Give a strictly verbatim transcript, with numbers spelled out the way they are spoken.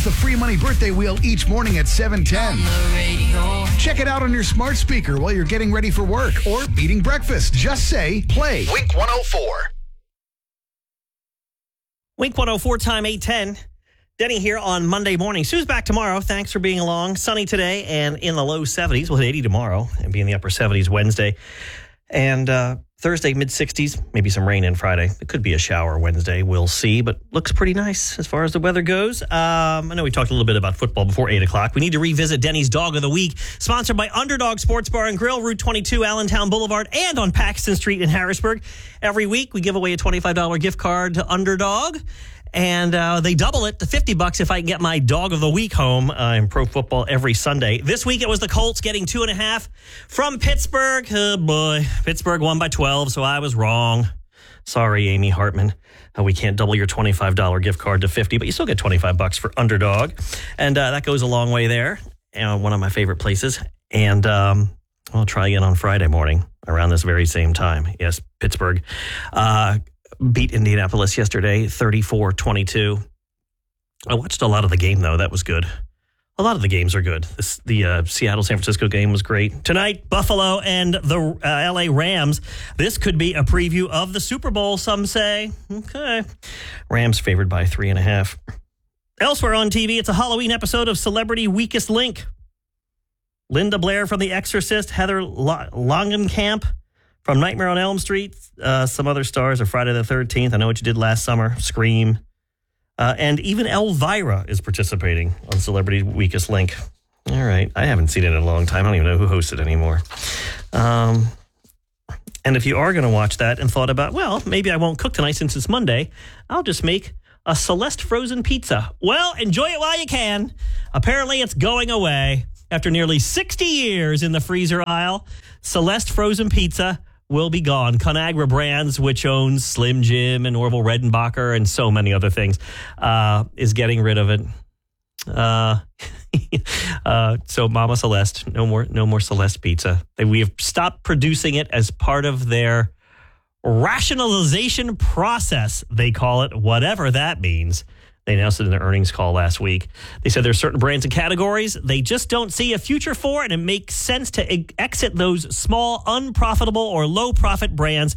spins the free money birthday wheel each morning at seven ten. Check it out on your smart speaker while you're getting ready for work or eating breakfast. Just say, play Wink one oh four. Wink one oh four, time eight ten. Denny here on Monday morning. Sue's back tomorrow. Thanks for being along. Sunny today and in the low seventies. We'll hit eighty tomorrow and be in the upper seventies Wednesday. And uh, Thursday, mid-sixties. Maybe some rain in Friday. It could be a shower Wednesday. We'll see. But looks pretty nice as far as the weather goes. Um, I know we talked a little bit about football before eight o'clock. We need to revisit Denny's Dog of the Week. Sponsored by Underdog Sports Bar and Grill, Route twenty-two, Allentown Boulevard, and on Paxton Street in Harrisburg. Every week, we give away a twenty-five dollars gift card to Underdog. And uh, they double it to fifty bucks if I can get my Dog of the Week home uh, in pro football every Sunday. This week it was the Colts getting two and a half from Pittsburgh. Oh boy, Pittsburgh won by twelve, so I was wrong. Sorry, Amy Hartman. Uh, we can't double your twenty-five dollars gift card to fifty, but you still get twenty-five bucks for Underdog. And uh, that goes a long way there. Uh, one of my favorite places. And um, I'll try again on Friday morning around this very same time. Yes, Pittsburgh. Uh beat Indianapolis yesterday, thirty-four twenty-two. I watched a lot of the game, though. That was good. A lot of the games are good. This, the uh, Seattle-San Francisco game was great. Tonight, Buffalo and the uh, L A Rams. This could be a preview of the Super Bowl, some say. Okay. Rams favored by three and a half. Elsewhere on T V, it's a Halloween episode of Celebrity Weakest Link. Linda Blair from The Exorcist, Heather L- Langenkamp from Nightmare on Elm Street, uh, some other stars of Friday the thirteenth. I Know What You Did Last Summer, Scream. Uh, and even Elvira is participating on Celebrity Weakest Link. All right. I haven't seen it in a long time. I don't even know who hosts it anymore. Um, and if you are going to watch that and thought about, well, maybe I won't cook tonight since it's Monday, I'll just make a Celeste frozen pizza. Well, enjoy it while you can. Apparently, it's going away. After nearly sixty years in the freezer aisle, Celeste frozen pizza will be gone. Conagra Brands, which owns Slim Jim and Orville Redenbacher and so many other things, uh, is getting rid of it. Uh, uh, so Mama Celeste, no more, no more Celeste pizza. We have stopped producing it as part of their rationalization process. They call it, whatever that means. They announced it in their earnings call last week. They said there's certain brands and categories they just don't see a future for, and it makes sense to exit those small, unprofitable, or low-profit brands